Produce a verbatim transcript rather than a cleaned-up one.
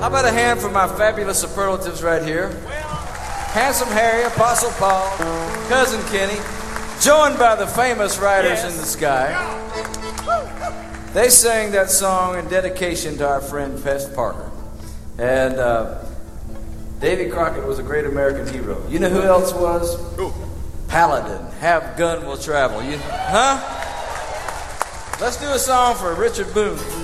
How about a hand for my fabulous superlatives right here? Handsome Harry, Apostle Paul, Cousin Kenny, joined by the famous Riders yes. in the Sky. They sang that song in dedication to our friend Pest Parker. And uh, Davy Crockett was a great American hero. You know who else was? Who? Paladin. Have gun will travel. You, huh? Let's do a song for Richard Boone.